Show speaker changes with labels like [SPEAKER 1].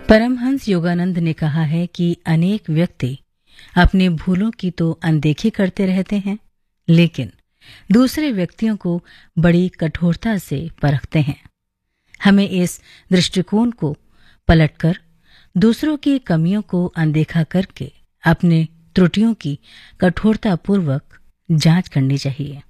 [SPEAKER 1] परमहंस योगानंद ने कहा है कि अनेक व्यक्ति अपनी भूलों की तो अनदेखी करते रहते हैं, लेकिन दूसरे व्यक्तियों को बड़ी कठोरता से परखते हैं। हमें इस दृष्टिकोण को पलटकर दूसरों की कमियों को अनदेखा करके अपने त्रुटियों की कठोरतापूर्वक जांच करनी चाहिए।